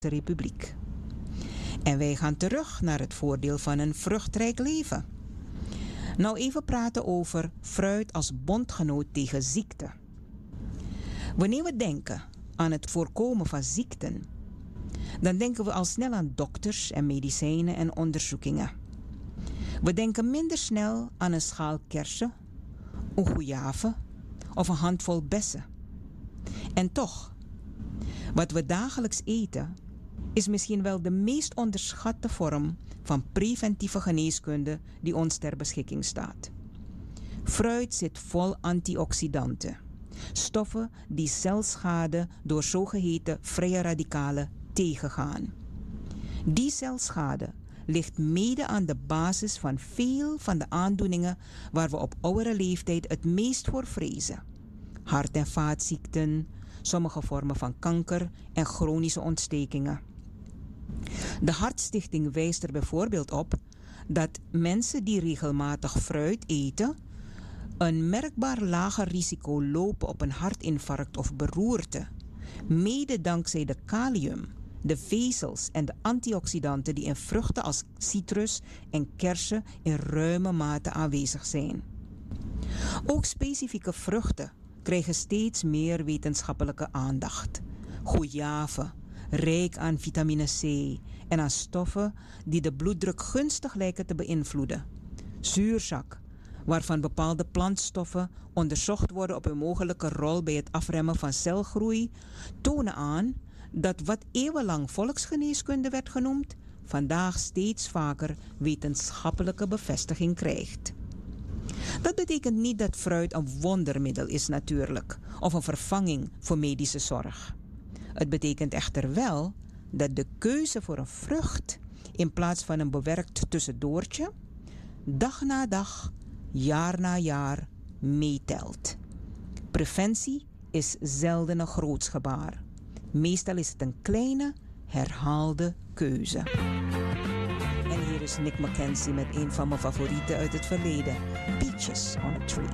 Republiek. En wij gaan terug naar het voordeel van een vruchtrijk leven. Nou even praten over fruit als bondgenoot tegen ziekte. Wanneer we denken aan het voorkomen van ziekten, dan denken we al snel aan dokters en medicijnen en onderzoekingen. We denken minder snel aan een schaal kersen, een goeave of een handvol bessen. En toch, wat we dagelijks eten is misschien wel de meest onderschatte vorm van preventieve geneeskunde die ons ter beschikking staat. Fruit zit vol antioxidanten, stoffen die celschade door zogeheten vrije radicalen tegengaan. Die celschade ligt mede aan de basis van veel van de aandoeningen waar we op oudere leeftijd het meest voor vrezen. Hart- en vaatziekten, sommige vormen van kanker en chronische ontstekingen. De Hartstichting wijst er bijvoorbeeld op dat mensen die regelmatig fruit eten een merkbaar lager risico lopen op een hartinfarct of beroerte, mede dankzij de kalium, de vezels en de antioxidanten die in vruchten als citrus en kersen in ruime mate aanwezig zijn. Ook specifieke vruchten krijgen steeds meer wetenschappelijke aandacht. Goeave, rijk aan vitamine C en aan stoffen die de bloeddruk gunstig lijken te beïnvloeden. Zuurzak, waarvan bepaalde plantstoffen onderzocht worden op hun mogelijke rol bij het afremmen van celgroei, tonen aan dat wat eeuwenlang volksgeneeskunde werd genoemd, vandaag steeds vaker wetenschappelijke bevestiging krijgt. Dat betekent niet dat fruit een wondermiddel is natuurlijk, of een vervanging voor medische zorg. Het betekent echter wel dat de keuze voor een vrucht in plaats van een bewerkt tussendoortje dag na dag, jaar na jaar meetelt. Preventie is zelden een groots gebaar. Meestal is het een kleine, herhaalde keuze. En hier is Nick Mackenzie met een van mijn favorieten uit het verleden, Peaches on a Tree.